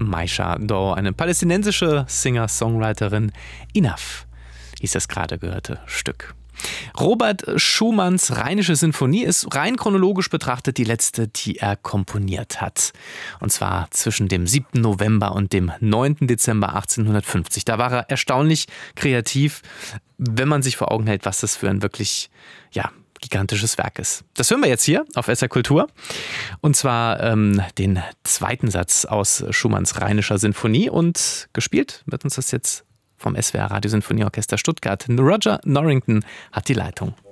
Maisha Dor, eine palästinensische Singer-Songwriterin. Enough hieß das gerade gehörte Stück. Robert Schumanns Rheinische Sinfonie ist rein chronologisch betrachtet die letzte, die er komponiert hat. Und zwar zwischen dem 7. November und dem 9. Dezember 1850. Da war er erstaunlich kreativ, wenn man sich vor Augen hält, was das für ein wirklich, gigantisches Werk ist. Das hören wir jetzt hier auf SR Kultur. Und zwar den zweiten Satz aus Schumanns Rheinischer Sinfonie. Und gespielt wird uns das jetzt vom SWR Radiosinfonieorchester Stuttgart. Roger Norrington hat die Leitung.